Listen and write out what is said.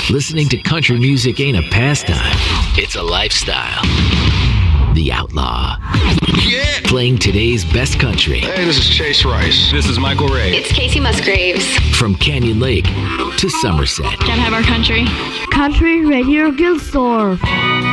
Listening to country music ain't a pastime, it's a lifestyle. The Outlaw. Yeah! Playing today's best country. Hey, this is Chase Rice. This is Michael Ray. It's Casey Musgraves. From Canyon Lake to Somerset. Gotta have our country. Country Radio Guild Store.